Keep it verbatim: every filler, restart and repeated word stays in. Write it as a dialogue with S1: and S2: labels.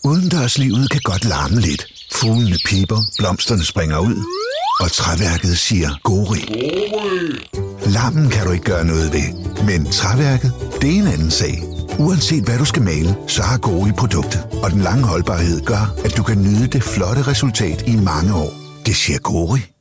S1: Udendørslivet kan godt larme lidt. Fuglene pipper, blomsterne springer ud, og træværket siger gori. Larmen kan du ikke gøre noget ved, men træværket, det er en anden sag. Uanset hvad du skal male, så har Gori produktet, og den lange holdbarhed gør, at du kan nyde det flotte resultat i mange år. Det siger Gori.